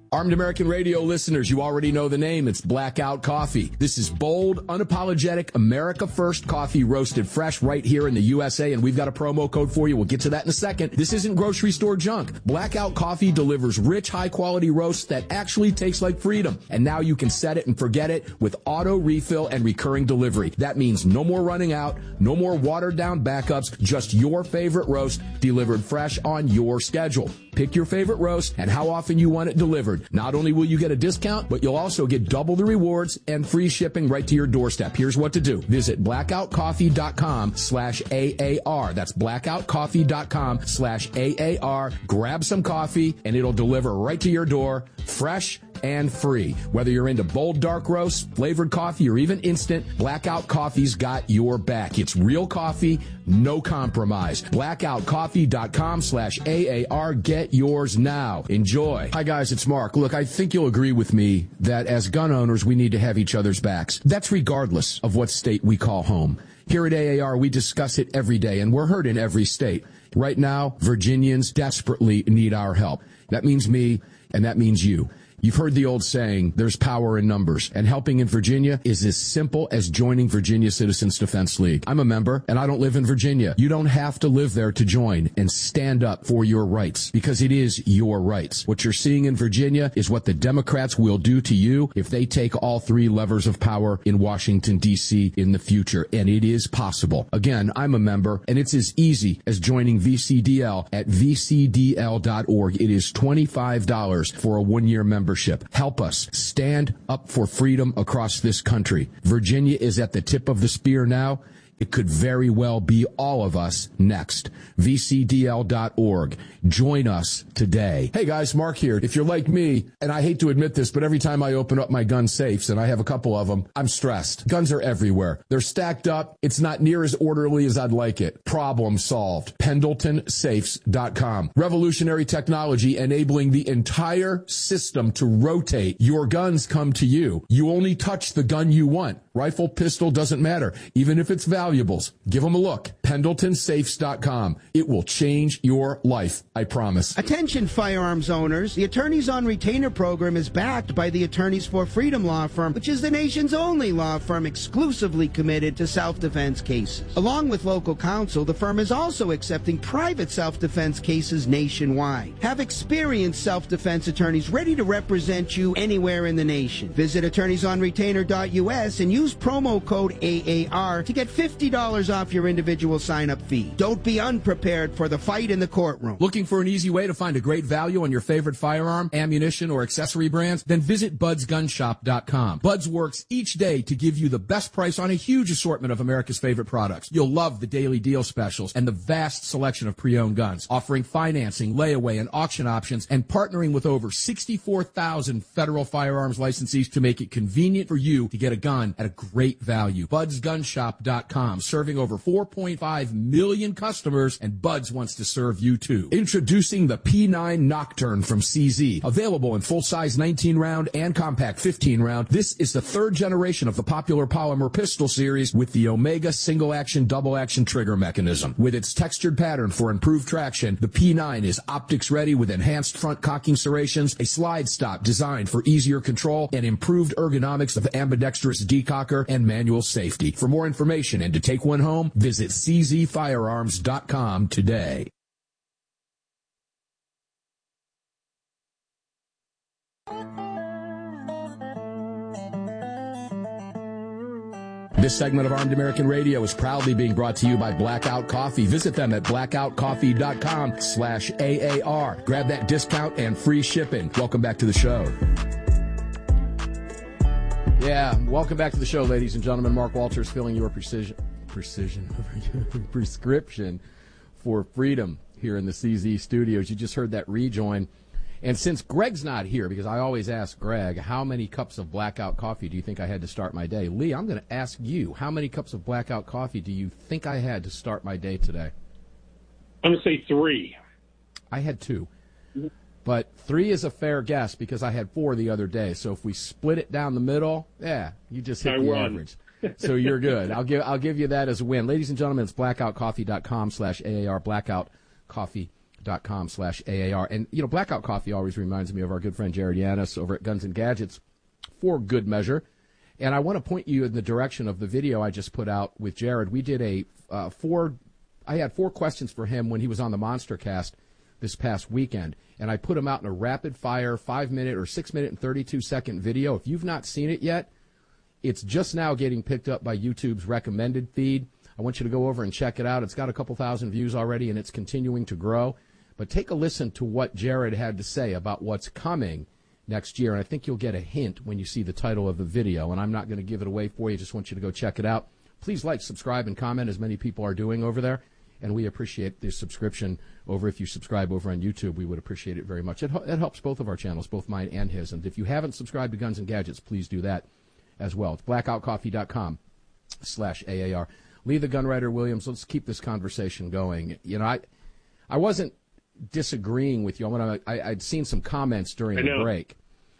Armed American Radio listeners, you already know the name. It's Blackout Coffee. This is bold, unapologetic, America First coffee roasted fresh right here in the USA, and we've got a promo code for you. We'll get to that in a second. This isn't grocery store junk. Blackout Coffee delivers rich, high-quality roasts that actually taste like freedom. And now you can set it and forget it with auto refill and recurring delivery. That means no more running out, no more watered-down backups, just your favorite roast delivered fresh on your schedule. Pick your favorite roast and how often you want it delivered. Not only will you get a discount, but you'll also get double the rewards and free shipping right to your doorstep. Here's what to do. Visit blackoutcoffee.com/AAR. That's blackoutcoffee.com/AAR. Grab some coffee and it'll deliver right to your door, fresh and free. Whether you're into bold dark roasts, flavored coffee, or even instant, Blackout Coffee's got your back. It's real coffee, no compromise. Blackoutcoffee.com/AAR. Get yours now. Enjoy. Hi guys, it's Mark. Look, I think you'll agree with me that as gun owners, we need to have each other's backs. That's regardless of what state we call home. Here at AAR, we discuss it every day, and we're heard in every state. Right now, Virginians desperately need our help. That means me, and that means you. You've heard the old saying, there's power in numbers, and helping in Virginia is as simple as joining Virginia Citizens Defense League. I'm a member, and I don't live in Virginia. You don't have to live there to join and stand up for your rights, because it is your rights. What you're seeing in Virginia is what the Democrats will do to you if they take all three levers of power in Washington, D.C. in the future, and it is possible. Again, I'm a member, and it's as easy as joining VCDL at vcdl.org. It is $25 for a one-year membership. Help us stand up for freedom across this country. Virginia is at the tip of the spear now. It could very well be all of us next. VCDL.org. Join us today. Hey guys, Mark here. If you're like me, and I hate to admit this, but every time I open up my gun safes, and I have a couple of them, I'm stressed. Guns are everywhere. They're stacked up. It's not near as orderly as I'd like it. Problem solved. PendletonSafes.com. Revolutionary technology enabling the entire system to rotate. Your guns come to you. You only touch the gun you want. Rifle, pistol, doesn't matter. Even if it's valuables, give them a look. PendletonSafes.com. It will change your life, I promise. Attention firearms owners. The Attorneys on Retainer program is backed by the Attorneys for Freedom law firm, which is the nation's only law firm exclusively committed to self-defense cases. Along with local counsel, the firm is also accepting private self-defense cases nationwide. Have experienced self-defense attorneys ready to represent you anywhere in the nation. Visit attorneysonretainer.us and use promo code AAR to get $50 off your individual sign-up fee. Don't be unprepared for the fight in the courtroom. Looking for an easy way to find a great value on your favorite firearm, ammunition, or accessory brands? Then visit budsgunshop.com. Buds works each day to give you the best price on a huge assortment of America's favorite products. You'll love the daily deal specials and the vast selection of pre-owned guns, offering financing, layaway, and auction options, and partnering with over 64,000 federal firearms licensees to make it convenient for you to get a gun at a great value. BudsGunshop.com, serving over 4.5 million customers, and Buds wants to serve you too. Introducing the P9 Nocturne from CZ. Available in full-size 19-round and compact 15-round, this is the third generation of the popular polymer pistol series with the Omega single-action, double-action trigger mechanism. With its textured pattern for improved traction, the P9 is optics-ready with enhanced front cocking serrations, a slide stop designed for easier control, and improved ergonomics of ambidextrous decocker and manual safety. For more information and to take one home, visit czfirearms.com today. This segment of Armed American Radio is proudly being brought to you by Blackout Coffee. Visit them at blackoutcoffee.com/AAR. Grab that discount and free shipping. Welcome back to the show. Yeah, welcome back to the show, ladies and gentlemen. Mark Walters filling your prescription for freedom here in the CZ studios. You just heard that rejoin. And since Greg's not here, because I always ask Greg, how many cups of Blackout Coffee do you think I had to start my day? Lee, I'm going to ask you, how many cups of Blackout Coffee do you think I had to start my day today? I'm going to say 3. I had 2. But 3 is a fair guess because I had 4 the other day. So if we split it down the middle, yeah, you just hit the average. So you're good. I'll give you that as a win. Ladies and gentlemen, it's blackoutcoffee.com/AAR, blackoutcoffee.com. blackoutcoffee.com/AAR. And, Blackout Coffee always reminds me of our good friend Jared Yanis over at Guns and Gadgets for good measure. And I want to point you in the direction of the video I just put out with Jared. We did I had 4 questions for him when he was on the Monster Cast this past weekend. And I put him out in a rapid-fire 5-minute or 6-minute and 32-second video. If you've not seen it yet, it's just now getting picked up by YouTube's recommended feed. I want you to go over and check it out. It's got a couple thousand views already, and it's continuing to grow. But take a listen to what Jared had to say about what's coming next year, and I think you'll get a hint when you see the title of the video. And I'm not going to give it away for you. Just want you to go check it out. Please like, subscribe, and comment, as many people are doing over there. And we appreciate the subscription over. If you subscribe over on YouTube, we would appreciate it very much. It helps both of our channels, both mine and his. And if you haven't subscribed to Guns and Gadgets, please do that as well. It's blackoutcoffee.com/AAR. Lee the Gunwriter Williams, let's keep this conversation going. I wasn't disagreeing with you. I'd seen some comments during the break.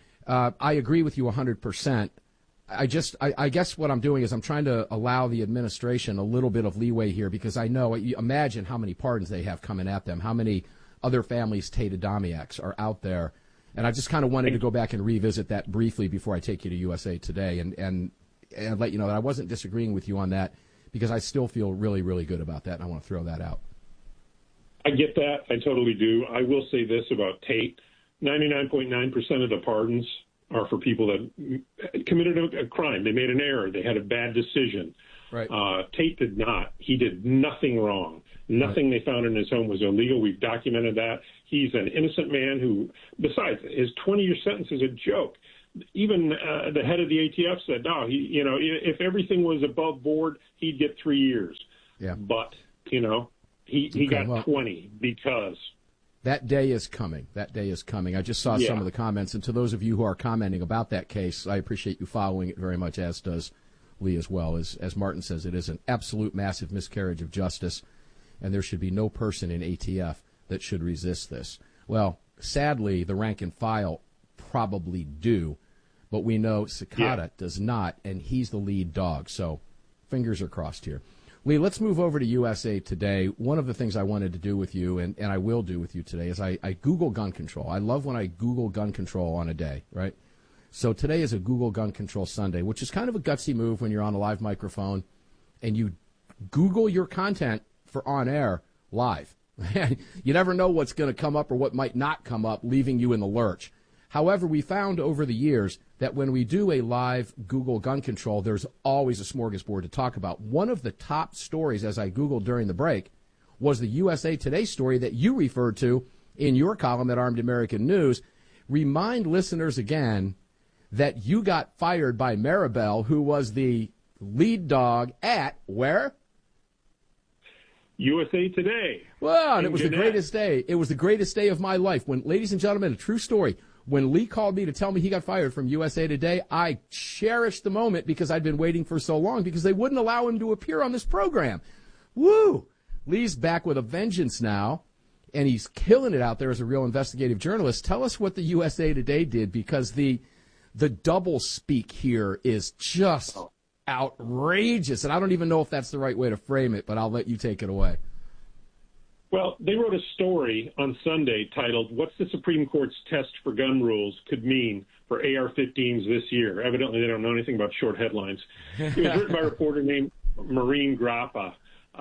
I agree with you 100%. I guess what I'm doing is I'm trying to allow the administration a little bit of leeway here, because I know, imagine how many pardons they have coming at them, how many other families Tatedomiacs are out there. And I just kind of wanted to go back and revisit that briefly before I take you to USA Today and let you know that I wasn't disagreeing with you on that, because I still feel really, really good about that, and I want to throw that out. I get that. I totally do. I will say this about Tate. 99.9% of the pardons are for people that committed a crime. They made an error. They had a bad decision. Right. Tate did not. He did nothing wrong. Nothing they found in his home was illegal. We've documented that. He's an innocent man who, besides, his 20-year sentence is a joke. Even the head of the ATF said, no, if everything was above board, he'd get 3 years. Yeah. But, he got 20 because... That day is coming. That day is coming. I just saw some of the comments. And to those of you who are commenting about that case, I appreciate you following it very much, as does Lee as well. As Martin says, it is an absolute massive miscarriage of justice, and there should be no person in ATF that should resist this. Well, sadly, the rank and file probably do, but we know Cicada does not, and he's the lead dog. So fingers are crossed here. Lee, let's move over to USA Today. One of the things I wanted to do with you, and I will do with you today, is I Google gun control. I love when I Google gun control on a day, right? So today is a Google Gun Control Sunday, which is kind of a gutsy move when you're on a live microphone and you Google your content for on air live. You never know what's going to come up or what might not come up, leaving you in the lurch. However, we found over the years that when we do a live Google gun control, there's always a smorgasbord to talk about. One of the top stories, as I Googled during the break, was the USA Today story that you referred to in your column at Armed American News. Remind listeners again that you got fired by Maribel, who was the lead dog at where? USA Today. Well, and it was the greatest day. It was the greatest day of my life. When, ladies and gentlemen, a true story. When Lee called me to tell me he got fired from USA Today, I cherished the moment because I'd been waiting for so long because they wouldn't allow him to appear on this program. Woo! Lee's back with a vengeance now, and he's killing it out there as a real investigative journalist. Tell us what the USA Today did, because the double speak here is just outrageous, and I don't even know if that's the right way to frame it, but I'll let you take it away. Well, they wrote a story on Sunday titled, "What's the Supreme Court's Test for Gun Rules Could Mean for AR-15s This Year?" Evidently, they don't know anything about short headlines. It was written by a reporter named Maureen Grappa.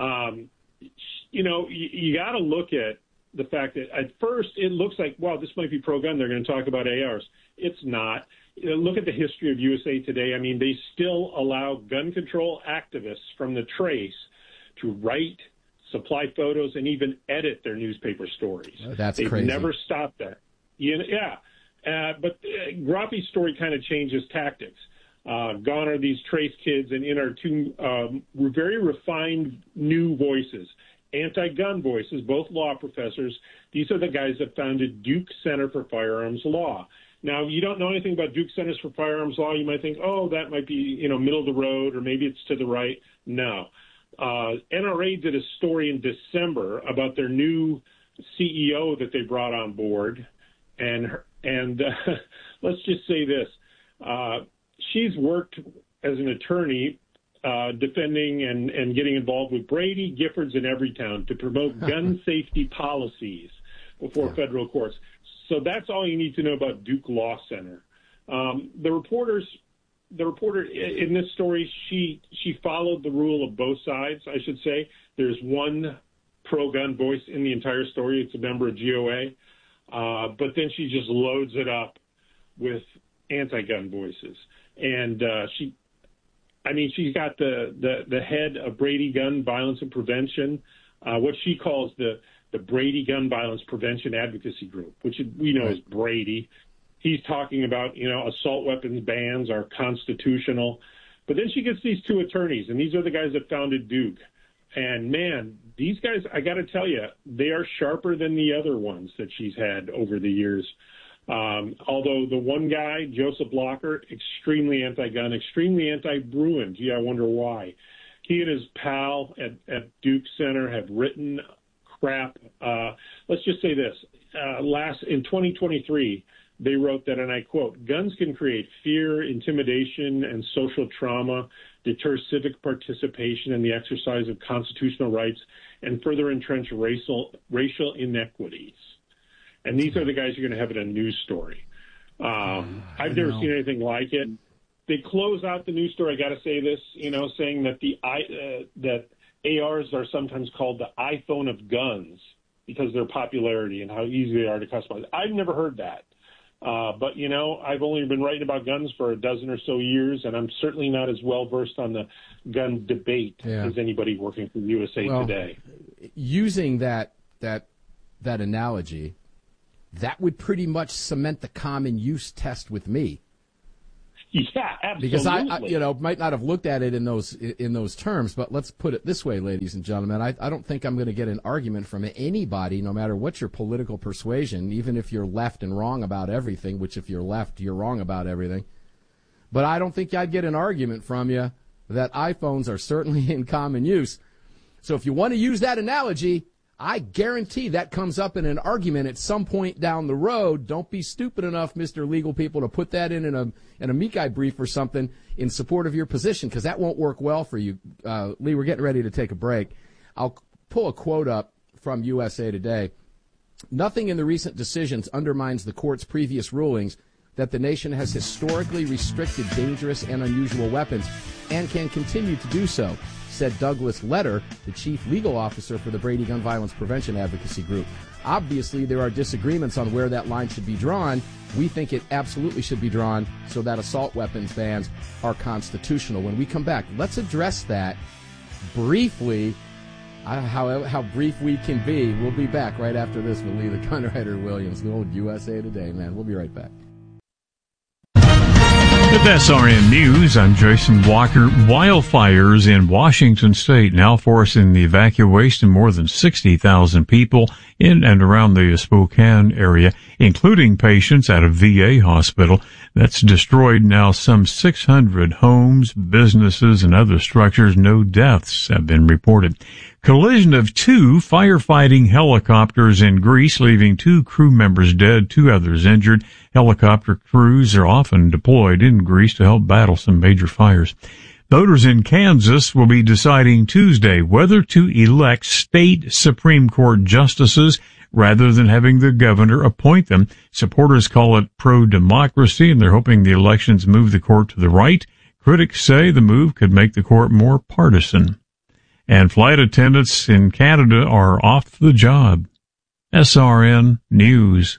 You got to look at the fact that at first it looks like, wow, this might be pro-gun. They're going to talk about ARs. It's not. Look at the history of USA Today. I mean, they still allow gun control activists from the Trace to write, supply photos, and even edit their newspaper stories. That's They've crazy. Never stopped that. But Grappi's story kind of changes tactics. Gone are these Trace kids, and in our two very refined new voices, anti-gun voices, both law professors. These are the guys that founded Duke Center for Firearms Law. Now, you don't know anything about Duke Centers for Firearms Law. You might think, oh, that might be, middle of the road, or maybe it's to the right. No. NRA did a story in December about their new CEO that they brought on board, and let's just say this: she's worked as an attorney defending and getting involved with Brady, Giffords, and Everytown to promote gun safety policies. before federal courts. So that's all you need to know about Duke Law Center. The reporter in this story, she followed the rule of both sides, I should say. There's one pro-gun voice in the entire story. It's a member of GOA. But then she just loads it up with anti-gun voices. And she's got the head of Brady Gun Violence and Prevention, what she calls the Brady Gun Violence Prevention Advocacy Group, which we know is Brady. He's talking about, assault weapons bans are constitutional. But then she gets these two attorneys, and these are the guys that founded Duke. And, man, these guys, I got to tell you, they are sharper than the other ones that she's had over the years. Although the one guy, Joseph Locker, extremely anti-gun, extremely anti-Bruin. Gee, I wonder why. He and his pal at Duke Center have written crap. Let's just say this. In 2023, they wrote that, and I quote, "Guns can create fear, intimidation, and social trauma, deter civic participation in the exercise of constitutional rights, and further entrench racial inequities." And these are the guys you're going to have in a news story. I've never seen anything like it. They close out the news story, I got to say this, saying that that ARs are sometimes called the iPhone of guns because of their popularity and how easy they are to customize. I've never heard that. But, I've only been writing about guns for a dozen or so years, and I'm certainly not as well-versed on the gun debate as anybody working for USA Today. Using that analogy, that would pretty much cement the common use test with me. Yeah, absolutely. Because I might not have looked at it in those terms, but let's put it this way, ladies and gentlemen. I don't think I'm going to get an argument from anybody, no matter what your political persuasion, even if you're left and wrong about everything, which if you're left, you're wrong about everything. But I don't think I'd get an argument from you that iPhones are certainly in common use. So if you want to use that analogy, I guarantee that comes up in an argument at some point down the road. Don't be stupid enough, Mr. Legal People, to put that in a Mikai brief or something in support of your position, because that won't work well for you. Lee, we're getting ready to take a break. I'll pull a quote up from USA Today. "Nothing in the recent decisions undermines the court's previous rulings that the nation has historically restricted dangerous and unusual weapons and can continue to do so," said Douglas Letter, the chief legal officer for the Brady Gun Violence Prevention Advocacy Group. "Obviously, there are disagreements on where that line should be drawn. We think it absolutely should be drawn so that assault weapons bans are constitutional." When we come back, let's address that briefly, how brief we can be. We'll be back right after this with Lee the Gunwriter Williams, the old USA Today man. We'll be right back. With SRN News, I'm Jason Walker. Wildfires in Washington state now forcing the evacuation of more than 60,000 people in and around the Spokane area, including patients at a VA hospital that's destroyed now some 600 homes, businesses, and other structures. No deaths have been reported. Collision of two firefighting helicopters in Greece, leaving 2 crew members dead, 2 others injured. Helicopter crews are often deployed in Greece to help battle some major fires. Voters in Kansas will be deciding Tuesday whether to elect state Supreme Court justices rather than having the governor appoint them. Supporters call it pro-democracy, and they're hoping the elections move the court to the right. Critics say the move could make the court more partisan. And flight attendants in Canada are off the job. SRN News.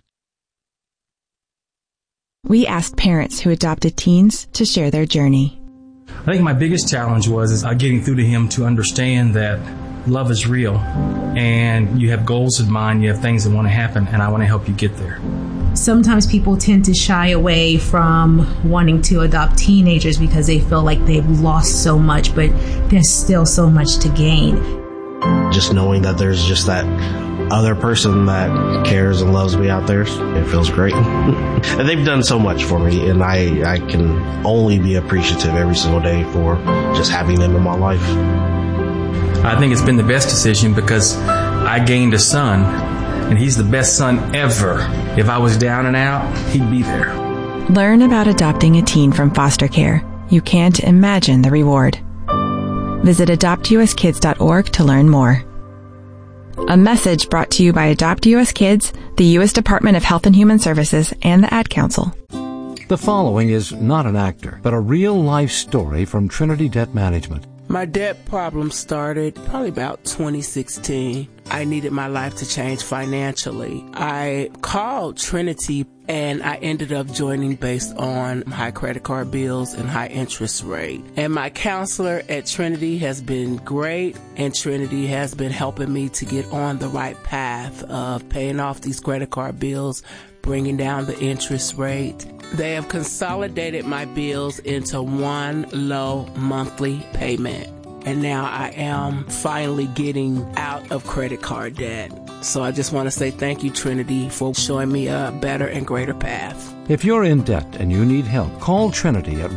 We asked parents who adopted teens to share their journey. I think my biggest challenge was getting through to him to understand that love is real and you have goals in mind, you have things that want to happen, and I want to help you get there. Sometimes people tend to shy away from wanting to adopt teenagers because they feel like they've lost so much, but there's still so much to gain. Just knowing that there's just that other person that cares and loves me out there, it feels great. And they've done so much for me, and I can only be appreciative every single day for just having them in my life. I think it's been the best decision because I gained a son, and he's the best son ever. If I was down and out, he'd be there. Learn about adopting a teen from foster care. You can't imagine the reward. Visit adoptuskids.org to learn more. A message brought to you by Adopt U.S. Kids, the U.S. Department of Health and Human Services, and the Ad Council. The following is not an actor, but a real-life story from Trinity Debt Management. My debt problem started probably about 2016. I needed my life to change financially. I called Trinity and I ended up joining based on high credit card bills and high interest rate. And my counselor at Trinity has been great, and Trinity has been helping me to get on the right path of paying off these credit card bills, bringing down the interest rate. They have consolidated my bills into one low monthly payment. And now I am finally getting out of credit card debt. So I just want to say thank you, Trinity, for showing me a better and greater path. If you're in debt and you need help, call Trinity at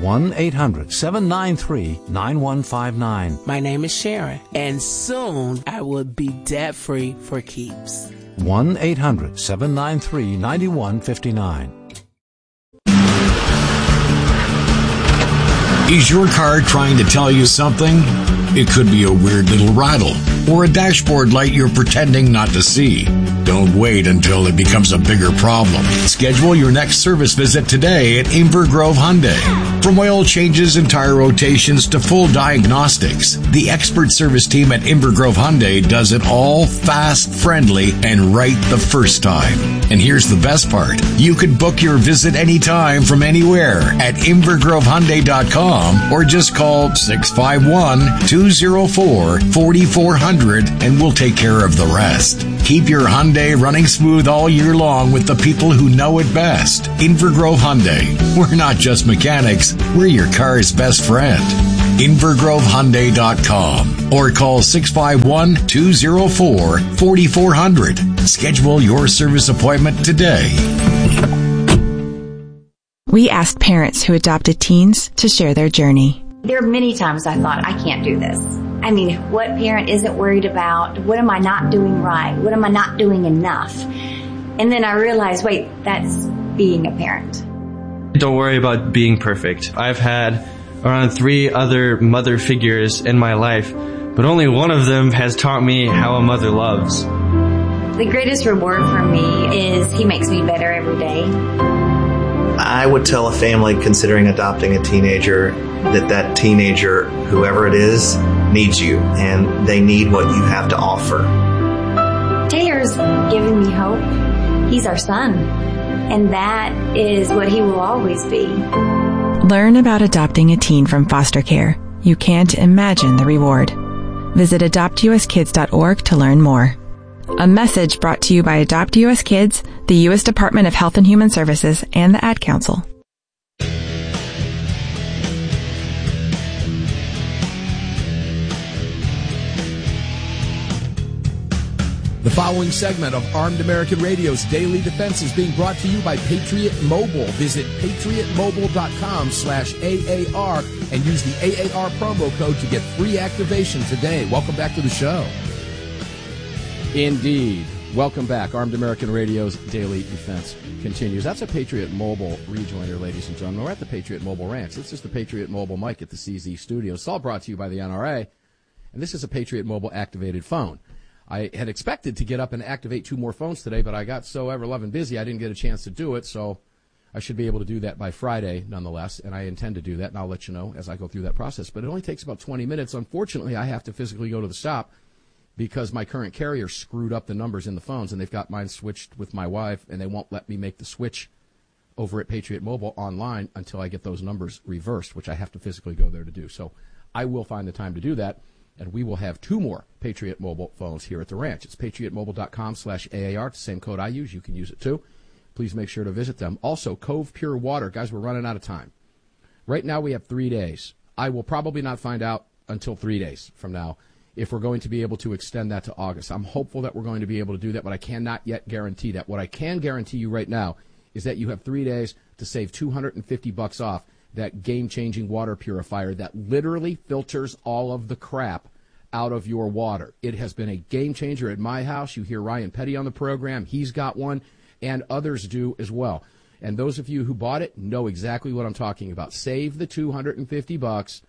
1-800-793-9159. My name is Sharon, and soon I will be debt-free for keeps. 1-800-793-9159. Is your car trying to tell you something? It could be a weird little rattle or a dashboard light you're pretending not to see. Don't wait until it becomes a bigger problem. Schedule your next service visit today at Inver Grove Hyundai. From oil changes and tire rotations to full diagnostics, the expert service team at Inver Grove Hyundai does it all fast, friendly, and right the first time. And here's the best part. You could book your visit anytime from anywhere at InvergroveHyundai.com or just call 651-204-4400 and we'll take care of the rest. Keep your Hyundai running smooth all year long with the people who know it best. Inver Grove Hyundai. We're not just mechanics, we're your car's best friend. InvergroveHyundai.com or call 651-204-4400. Schedule your service appointment today. We asked parents who adopted teens to share their journey. There are many times I thought, I can't do this. I mean, what parent isn't worried about? What am I not doing right? What am I not doing enough? And then I realized, wait, that's being a parent. Don't worry about being perfect. I've had around 3 other mother figures in my life, but only one of them has taught me how a mother loves. The greatest reward for me is he makes me better every day. I would tell a family considering adopting a teenager that teenager, whoever it is, needs you, and they need what you have to offer. Taylor's given me hope. He's our son, and that is what he will always be. Learn about adopting a teen from foster care. You can't imagine the reward. Visit adoptuskids.org to learn more. A message brought to you by Adopt U.S. Kids, the U.S. Department of Health and Human Services, and the Ad Council. The following segment of Armed American Radio's Daily Defense is being brought to you by Patriot Mobile. Visit patriotmobile.com/AAR and use the AAR promo code to get free activation today. Welcome back to the show. Indeed. Welcome back. Armed American Radio's Daily Defense continues. That's a Patriot Mobile rejoinder, ladies and gentlemen. We're at the Patriot Mobile Ranch. This is the Patriot Mobile mic at the CZ Studios. It's all brought to you by the NRA, and this is a Patriot Mobile activated phone. I had expected to get up and activate 2 more phones today, but I got so ever-loving busy I didn't get a chance to do it, so I should be able to do that by Friday nonetheless, and I intend to do that, and I'll let you know as I go through that process. But it only takes about 20 minutes. Unfortunately, I have to physically go to the shop because my current carrier screwed up the numbers in the phones, and they've got mine switched with my wife, and they won't let me make the switch over at Patriot Mobile online until I get those numbers reversed, which I have to physically go there to do. So I will find the time to do that, and we will have 2 more Patriot Mobile phones here at the ranch. It's patriotmobile.com/AAR. It's the same code I use. You can use it too. Please make sure to visit them. Also, Cove Pure Water. Guys, we're running out of time. Right now we have 3 days. I will probably not find out until 3 days from now if we're going to be able to extend that to August. I'm hopeful that we're going to be able to do that, but I cannot yet guarantee that. What I can guarantee you right now is that you have 3 days to save $250 off that game-changing water purifier that literally filters all of the crap out of your water. It has been a game-changer at my house. You hear Ryan Petty on the program. He's got one, and others do as well. And those of you who bought it know exactly what I'm talking about. Save the $250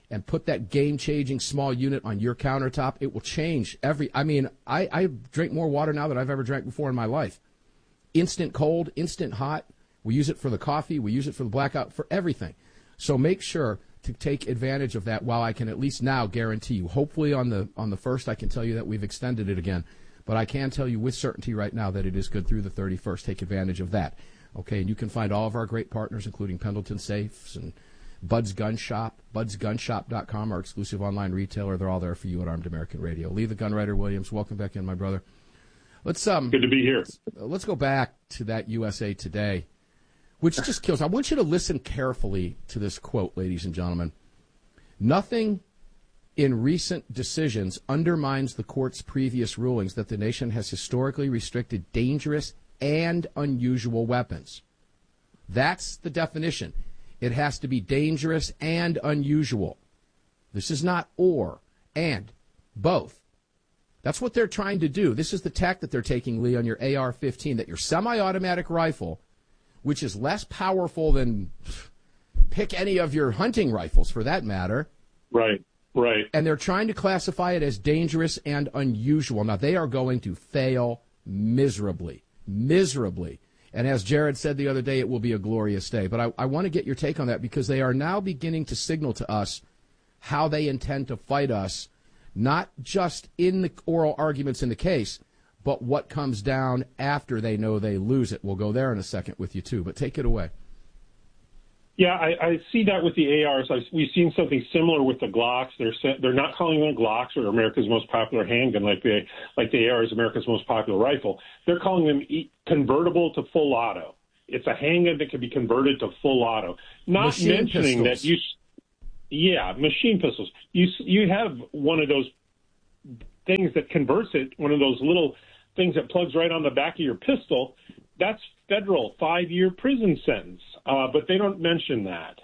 and put that game-changing small unit on your countertop, it will change I drink more water now than I've ever drank before in my life. Instant cold, instant hot. We use it for the coffee. We use it for the blackout, for everything. So make sure to take advantage of that while I can at least now guarantee you. Hopefully on the 1st I can tell you that we've extended it again. But I can tell you with certainty right now that it is good through the 31st. Take advantage of that. Okay, and you can find all of our great partners, including Pendleton Safes and Bud's Gun Shop, budsgunshop.com, our exclusive online retailer. They're all there for you at Armed American Radio. Lee the Gunwriter Williams, welcome back in, my brother. Let's good to be here. Let's go back to that USA Today, which just kills. I want you to listen carefully to this quote, ladies and gentlemen. Nothing in recent decisions undermines the court's previous rulings that the nation has historically restricted dangerous and unusual weapons. That's the definition. It has to be dangerous and unusual. This is not or, and, both. That's what they're trying to do. This is the tack that they're taking, Lee, on your AR-15, that your semi-automatic rifle, which is less powerful than pick any of your hunting rifles for that matter. Right. And they're trying to classify it as dangerous and unusual. Now, they are going to fail miserably. And as Jared said the other day, it will be a glorious day. But I want to get your take on that because they are now beginning to signal to us how they intend to fight us, not just in the oral arguments in the case, but what comes down after they know they lose it. We'll go there in a second with you, too. But take it away. Yeah, I see that with the ARs. We've seen something similar with the Glocks. They're not calling them Glocks or America's most popular handgun like the AR is America's most popular rifle. They're calling them convertible to full auto. It's a handgun that can be converted to full auto. Not machine mentioning pistols. that machine pistols. You have one of those things that converts it, one of those little things that plugs right on the back of your pistol. That's federal 5-year prison sentence. But they don't mention that.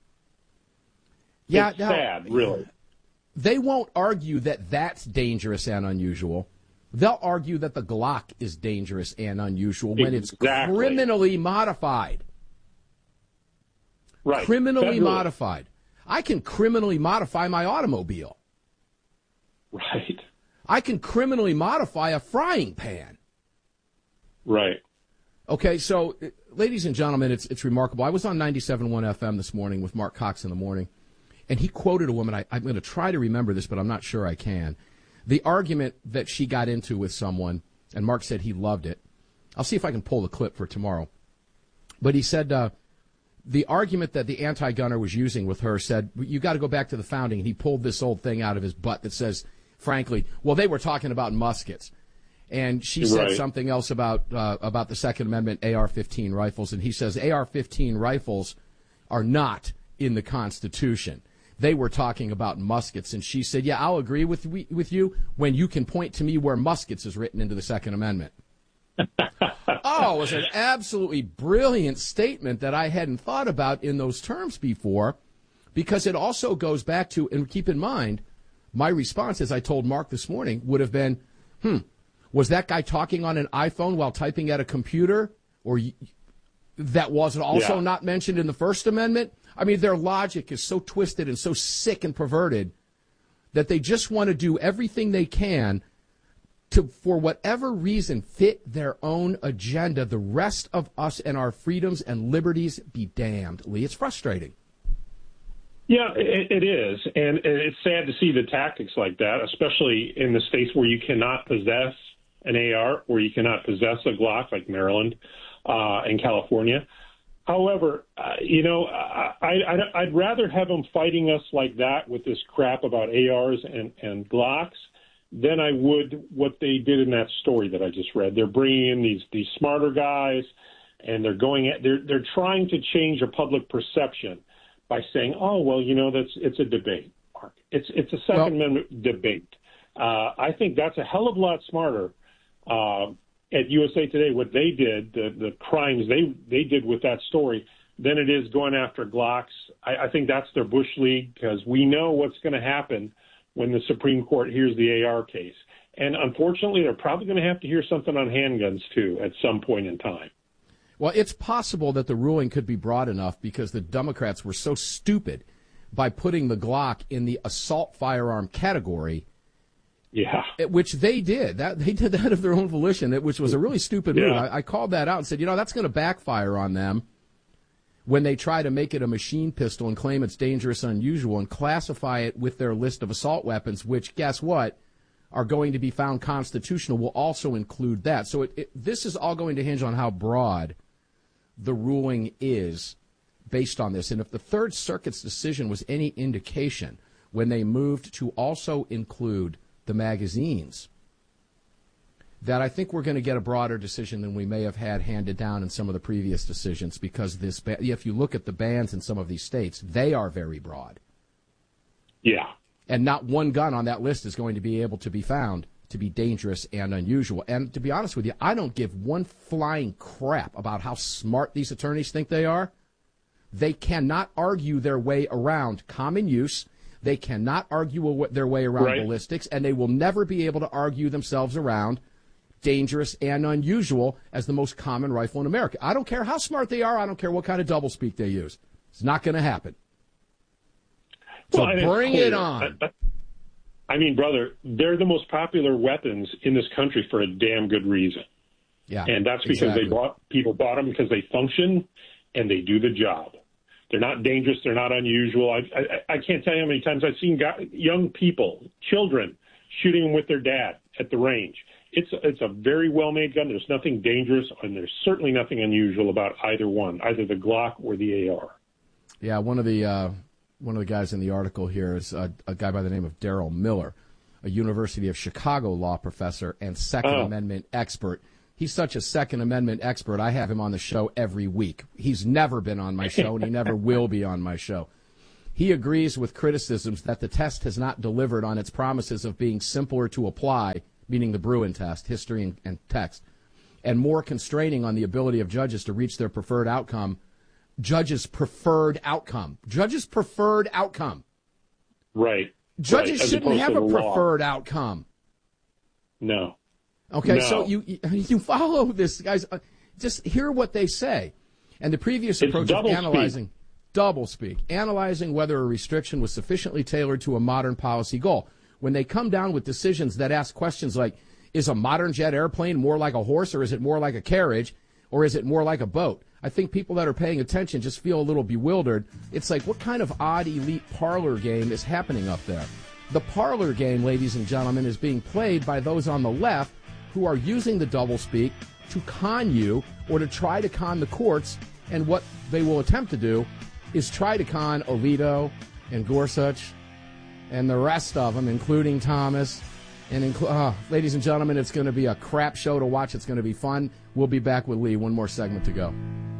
Yeah, it's sad, really. They won't argue that that's dangerous and unusual. They'll argue that the Glock is dangerous and unusual when it's criminally modified. Right. Criminally modified. I can criminally modify my automobile. Right. I can criminally modify a frying pan. Right. Okay, so, ladies and gentlemen, it's remarkable. I was on 97.1 FM this morning with Mark Cox in the morning, and he quoted a woman. I'm going to try to remember this, but I'm not sure I can. The argument that she got into with someone, and Mark said he loved it. I'll see if I can pull the clip for tomorrow. But he said the argument that the anti-gunner was using with her said, you got to go back to the founding, and he pulled this old thing out of his butt that says, frankly, well, they were talking about muskets. And she said something else about the Second Amendment AR-15 rifles, and he says AR-15 rifles are not in the Constitution. They were talking about muskets, and she said, yeah, I'll agree with you when you can point to me where muskets is written into the Second Amendment. Oh, it was an absolutely brilliant statement that I hadn't thought about in those terms before, because it also goes back to, and keep in mind, my response, as I told Mark this morning, would have been, was that guy talking on an iPhone while typing at a computer? Or that wasn't also not mentioned in the First Amendment? I mean, their logic is so twisted and so sick and perverted that they just want to do everything they can to, for whatever reason, fit their own agenda. The rest of us and our freedoms and liberties be damned. Lee, it's frustrating. Yeah, it is. And it's sad to see the tactics like that, especially in the states where you cannot possess an AR or you cannot possess a Glock, like Maryland and California. However, I'd rather have them fighting us like that with this crap about ARs and Glocks than I would what they did in that story that I just read. They're bringing in these smarter guys, and they're trying to change a public perception by saying, oh, well, it's a debate, Mark. It's a Second Amendment debate. I think that's a hell of a lot smarter at USA Today, what they did, the crimes they did with that story, than it is going after Glocks. I think that's their Bush League, because we know what's going to happen when the Supreme Court hears the AR case. And unfortunately, they're probably going to have to hear something on handguns, too, at some point in time. Well, it's possible that the ruling could be broad enough because the Democrats were so stupid by putting the Glock in the assault firearm category. Yeah. Which they did. They did that of their own volition, which was a really stupid move. I called that out and said, that's going to backfire on them when they try to make it a machine pistol and claim it's dangerous, unusual, and classify it with their list of assault weapons, which, guess what, are going to be found constitutional, will also include that. So this is all going to hinge on how broad the ruling is based on this. And if the Third Circuit's decision was any indication, when they moved to also include the magazines, that I think we're going to get a broader decision than we may have had handed down in some of the previous decisions, because if you look at the bans in some of these states, they are very broad. Yeah. And not one gun on that list is going to be able to be found to be dangerous and unusual. And to be honest with you, I don't give one flying crap about how smart these attorneys think they are. They cannot argue their way around common use. They cannot argue their way around ballistics, and they will never be able to argue themselves around dangerous and unusual as the most common rifle in America. I don't care how smart they are. I don't care what kind of doublespeak they use. It's not going to happen. So bring it on. I mean, brother, they're the most popular weapons in this country for a damn good reason. Yeah, and that's because people bought them because they function and they do the job. They're not dangerous. They're not unusual. I can't tell you how many times I've seen young people, children, shooting with their dad at the range. It's a very well-made gun. There's nothing dangerous, and there's certainly nothing unusual about either one, either the Glock or the AR. Yeah, one of the guys in the article here is a guy by the name of Daryl Miller, a University of Chicago law professor and Second Amendment expert. He's such a Second Amendment expert, I have him on the show every week. He's never been on my show, and he never will be on my show. He agrees with criticisms that the test has not delivered on its promises of being simpler to apply, meaning the Bruin test, history and text, and more constraining on the ability of judges to reach their preferred outcome. Judges' preferred outcome. Judges' preferred outcome. Right. Judges shouldn't have a preferred outcome. No. Okay, so you follow this, guys. Just hear what they say. And the previous approach of analyzing doublespeak, analyzing whether a restriction was sufficiently tailored to a modern policy goal. When they come down with decisions that ask questions like, is a modern jet airplane more like a horse, or is it more like a carriage, or is it more like a boat? I think people that are paying attention just feel a little bewildered. It's like, what kind of odd elite parlor game is happening up there? The parlor game, ladies and gentlemen, is being played by those on the left who are using the doublespeak to con you or to try to con the courts. And what they will attempt to do is try to con Alito and Gorsuch and the rest of them, including Thomas. And ladies and gentlemen, it's going to be a crap show to watch. It's going to be fun. We'll be back with Lee. One more segment to go.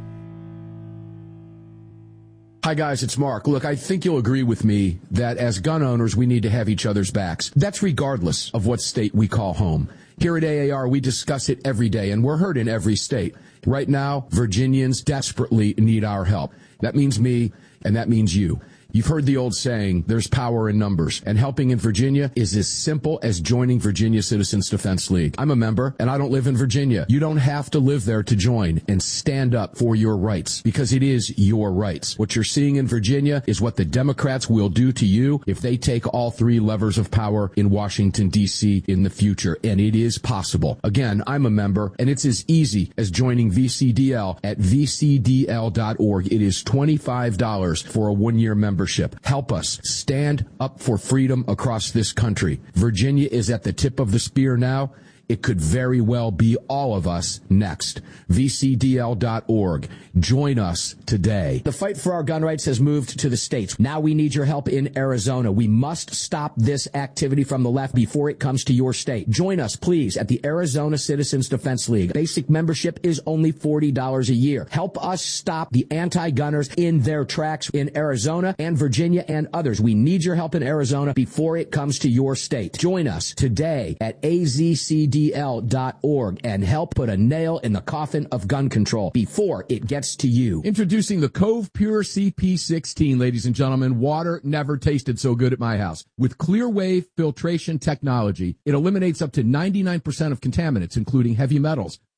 Hi, guys, it's Mark. Look, I think you'll agree with me that as gun owners, we need to have each other's backs. That's regardless of what state we call home. Here at AAR, we discuss it every day, and we're heard in every state. Right now, Virginians desperately need our help. That means me, and that means you. You've heard the old saying, there's power in numbers, and helping in Virginia is as simple as joining Virginia Citizens Defense League. I'm a member, and I don't live in Virginia. You don't have to live there to join and stand up for your rights, because it is your rights. What you're seeing in Virginia is what the Democrats will do to you if they take all three levers of power in Washington, D.C. in the future, and it is possible. Again, I'm a member, and it's as easy as joining VCDL at vcdl.org. It is $25 for a one-year membership. Help us stand up for freedom across this country. Virginia is at the tip of the spear now. It could very well be all of us next. VCDL.org. Join us today. The fight for our gun rights has moved to the states. Now we need your help in Arizona. We must stop this activity from the left before it comes to your state. Join us, please, at the Arizona Citizens Defense League. Basic membership is only $40 a year. Help us stop the anti-gunners in their tracks in Arizona and Virginia and others. We need your help in Arizona before it comes to your state. Join us today at AZCDL.org and help put a nail in the coffin of gun control before it gets to you. Introducing the Cove Pure CP16, ladies and gentlemen. Water never tasted so good at my house. With clear wave filtration technology, it eliminates up to 99% of contaminants, including heavy metals,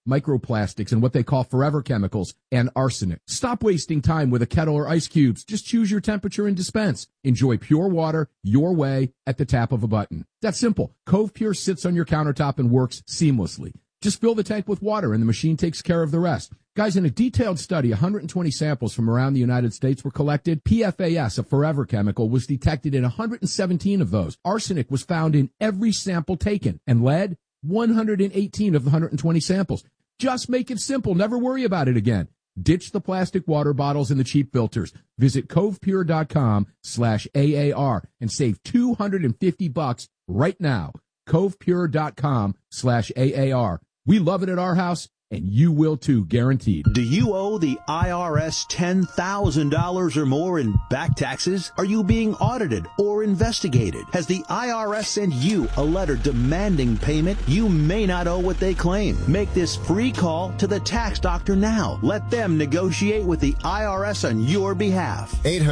microplastics, and what they call forever chemicals, and arsenic. Stop wasting time with a kettle or ice cubes. Just choose your temperature and dispense. Enjoy pure water your way at the tap of a button. That's simple. Cove Pure sits on your countertop and works seamlessly. Just fill the tank with water and the machine takes care of the rest. Guys, in a detailed study, 120 samples from around the United States were collected. PFAS, a forever chemical, was detected in 117 of those. Arsenic was found in every sample taken, and lead, 118 of the 120 samples. Just make it simple. Never worry about it again. Ditch the plastic water bottles and the cheap filters. Visit covepure.com/AAR and save $250 right now. covepure.com/AAR. We love it at our house, and you will too, guaranteed. Do you owe the IRS $10,000 or more in back taxes? Are you being audited or investigated? Has the IRS sent you a letter demanding payment? You may not owe what they claim. Make this free call to the tax doctor now. Let them negotiate with the IRS on your behalf.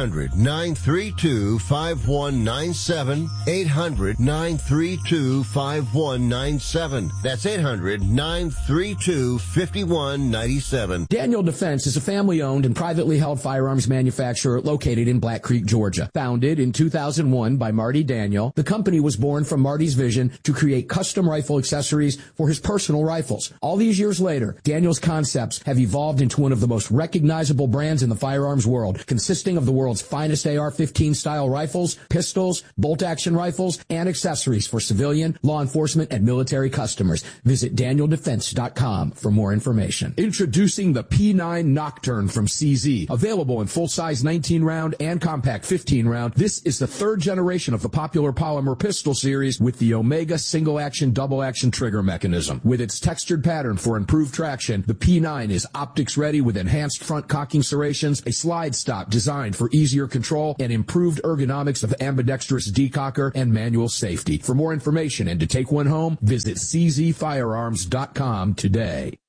800-932-5197. 800-932-5197. That's 800-932-5197. Daniel Defense is a family-owned and privately held firearms manufacturer located in Black Creek, Georgia. Founded in 2001 by Marty Daniel, the company was born from Marty's vision to create custom rifle accessories for his personal rifles. All these years later, Daniel's concepts have evolved into one of the most recognizable brands in the firearms world, consisting of the world's finest AR-15 style rifles, pistols, bolt-action rifles, and accessories for civilian, law enforcement, and military customers. Visit DanielDefense.com for more information. Introducing the P9 Nocturne from CZ. Available in full-size 19-round and compact 15-round, this is the third generation of the popular polymer pistol series with the Omega single-action, double-action trigger mechanism. With its textured pattern for improved traction, the P9 is optics-ready with enhanced front cocking serrations, a slide stop designed for easier control, and improved ergonomics of ambidextrous decocker and manual safety. For more information and to take one home, visit czfirearms.com today.